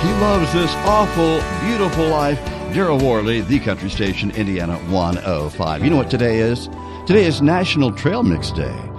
He loves this awful, beautiful life. Daryl Worley, the country station, Indiana 105. You know what today is? Today is National Trail Mix Day.